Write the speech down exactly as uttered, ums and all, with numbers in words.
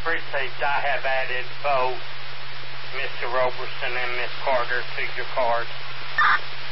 precinct, I have added both Mister Roberson and Miss Carter to your card.